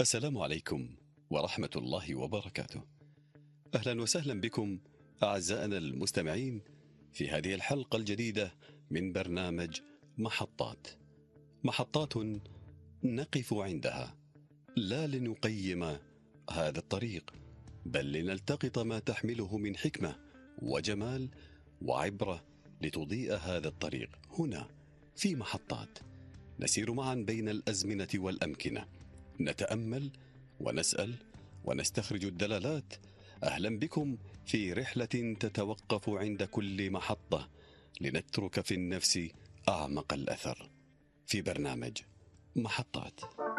السلام عليكم ورحمة الله وبركاته. أهلا وسهلا بكم أعزائنا المستمعين في هذه الحلقة الجديدة من برنامج محطات. محطات نقف عندها لا لنقيم هذا الطريق، بل لنلتقط ما تحمله من حكمة وجمال وعبرة لتضيء هذا الطريق. هنا في محطات نسير معا بين الأزمنة والأمكنة، نتأمل ونسأل ونستخرج الدلالات. أهلا بكم في رحلة تتوقف عند كل محطة لنترك في النفس أعمق الأثر في برنامج محطات.